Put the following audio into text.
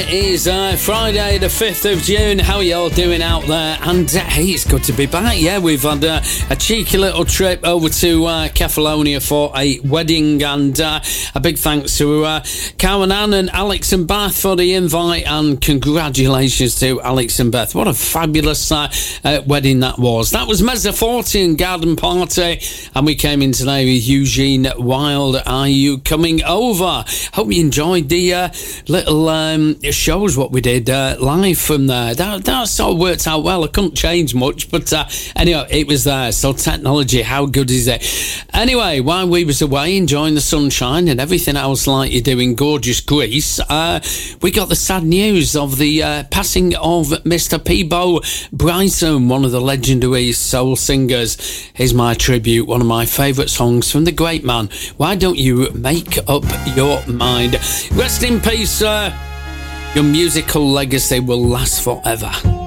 It is Friday the 5th of June. How are you all doing out there? And hey, it's good to be back. Yeah, we've had a cheeky little trip over to Kefalonia for a wedding, and a big thanks to Karen Ann and Alex and Beth for the invite, and congratulations to Alex and Beth. What a fabulous wedding that was. That was Mezza 40 and Garden Party, and we came in today with Eugene Wild. Are you coming over? Hope you enjoyed the little shows what we did live from there. That sort of worked out well. I couldn't change much, but anyway, it was there. So technology, how good is it? Anyway, while we was away enjoying the sunshine and everything else like you do in gorgeous Greece, we got the sad news of the passing of Mr. Peabo Bryson, one of the legendary soul singers. Here's my tribute, one of my favourite songs from the great man. Why don't you make up your mind? Rest in peace, sir. Your musical legacy will last forever.